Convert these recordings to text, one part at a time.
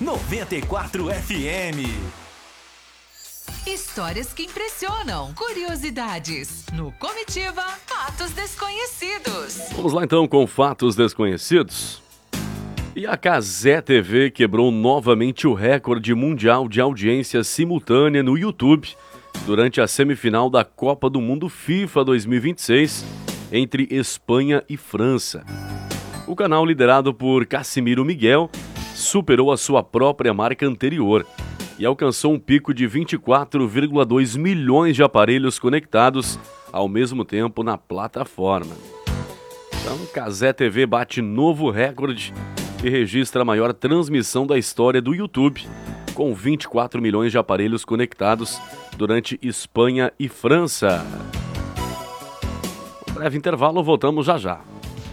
94 FM. Histórias que impressionam, curiosidades. No Comitiva, fatos desconhecidos. Vamos lá então com fatos desconhecidos. E a Cazé TV quebrou novamente o recorde mundial de audiência simultânea no YouTube durante a semifinal da Copa do Mundo FIFA 2026 entre Espanha e França. O canal, liderado por Casimiro Miguel, superou a sua própria marca anterior e alcançou um pico de 24,2 milhões de aparelhos conectados ao mesmo tempo na plataforma. Então, Cazé TV bate novo recorde e registra a maior transmissão da história do YouTube, com 24 milhões de aparelhos conectados durante Espanha e França. Um breve intervalo, voltamos já já.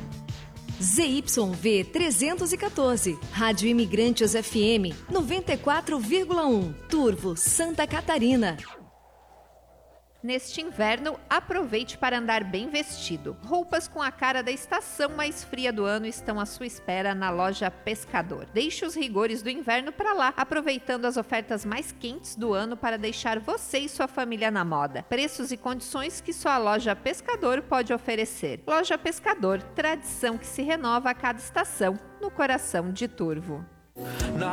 ZYV 314, Rádio Imigrantes FM 94,1, Turvo, Santa Catarina. Neste inverno, aproveite para andar bem vestido. Roupas com a cara da estação mais fria do ano estão à sua espera na loja Pescador. Deixe os rigores do inverno para lá, aproveitando as ofertas mais quentes do ano para deixar você e sua família na moda. Preços e condições que só a loja Pescador pode oferecer. Loja Pescador, tradição que se renova a cada estação, no coração de Turvo.